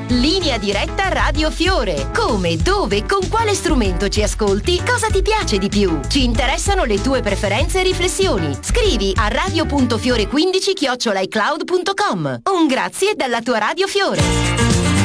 Linea diretta Radio Fiore. Come, dove, con quale strumento ci ascolti? Cosa ti piace di più? Ci interessano le tue preferenze e riflessioni. Scrivi a radio.fiore15@icloud.com. Un grazie dalla tua Radio Fiore.